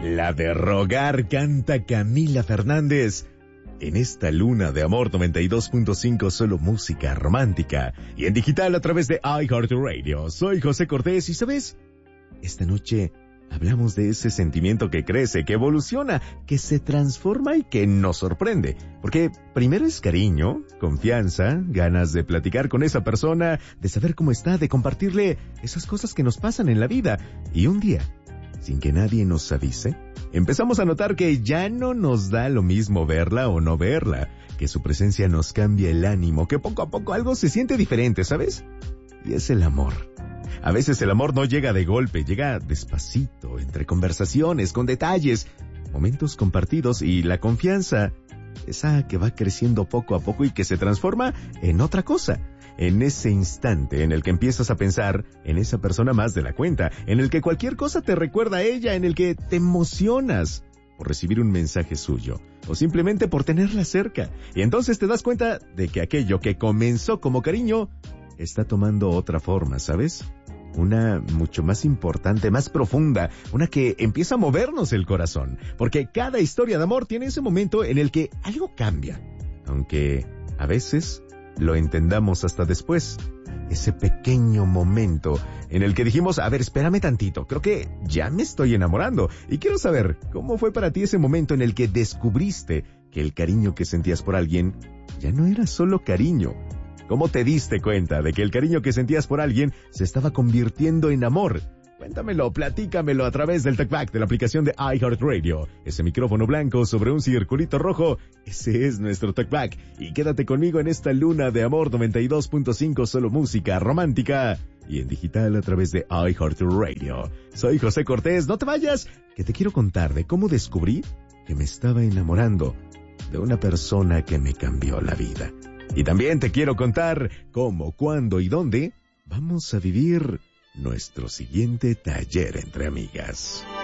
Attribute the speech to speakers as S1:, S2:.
S1: La de rogar canta Camila Fernández. En esta luna de amor 92.5, solo música romántica. Y en digital a través de iHeartRadio. Soy José Cortés y ¿sabes? Esta noche hablamos de ese sentimiento que crece, que evoluciona, que se transforma y que nos sorprende. Porque primero es cariño, confianza, ganas de platicar con esa persona, de saber cómo está, de compartirle esas cosas que nos pasan en la vida. Y un día, sin que nadie nos avise, empezamos a notar que ya no nos da lo mismo verla o no verla, que su presencia nos cambia el ánimo, que poco a poco algo se siente diferente, ¿sabes? Y es el amor. A veces el amor no llega de golpe, llega despacito, entre conversaciones, con detalles, momentos compartidos y la confianza, esa que va creciendo poco a poco y que se transforma en otra cosa. En ese instante en el que empiezas a pensar en esa persona más de la cuenta, en el que cualquier cosa te recuerda a ella, en el que te emocionas por recibir un mensaje suyo o simplemente por tenerla cerca. Y entonces te das cuenta de que aquello que comenzó como cariño está tomando otra forma, ¿sabes? Una mucho más importante, más profunda, una que empieza a movernos el corazón, porque cada historia de amor tiene ese momento en el que algo cambia, aunque a veces lo entendamos hasta después. Ese pequeño momento en el que dijimos, a ver, espérame tantito, creo que ya me estoy enamorando. Y quiero saber, ¿cómo fue para ti ese momento en el que descubriste que el cariño que sentías por alguien ya no era solo cariño? ¿Cómo te diste cuenta de que el cariño que sentías por alguien se estaba convirtiendo en amor? Cuéntamelo, platícamelo a través del TalkBack de la aplicación de iHeartRadio. Ese micrófono blanco sobre un circulito rojo, ese es nuestro TalkBack. Y quédate conmigo en esta luna de amor 92.5, solo música romántica. Y en digital a través de iHeartRadio. Soy José Cortés, no te vayas, que te quiero contar de cómo descubrí que me estaba enamorando de una persona que me cambió la vida. Y también te quiero contar cómo, cuándo y dónde vamos a vivir nuestro siguiente taller entre amigas.